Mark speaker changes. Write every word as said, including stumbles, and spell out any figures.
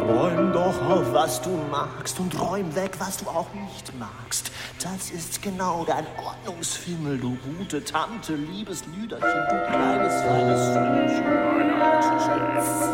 Speaker 1: Räum doch auf, was du magst und räum weg, was du auch nicht magst. Das ist genau dein Ordnungsfimmel, du gute Tante, liebes Lüderchen, du kleines, feines Söhnchen meiner Tante.